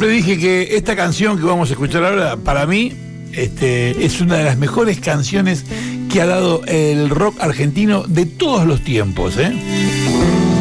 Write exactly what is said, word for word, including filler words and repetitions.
siempre dije que esta canción que vamos a escuchar ahora, para mí, este, es una de las mejores canciones que ha dado el rock argentino de todos los tiempos, ¿eh?